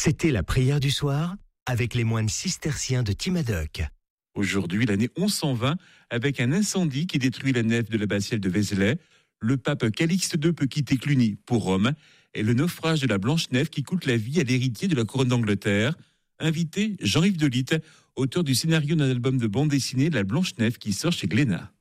C'était la prière du soir avec les moines cisterciens de Timadoc. Aujourd'hui, l'année 1120, avec un incendie qui détruit la nef de l'abbatiale de Vézelay, le pape Calixte II peut quitter Cluny pour Rome, et le naufrage de la Blanche-Nef qui coûte la vie à l'héritier de la couronne d'Angleterre. Invité Jean-Yves Delitte, auteur du scénario d'un album de bande dessinée La Blanche-Nef qui sort chez Glénat.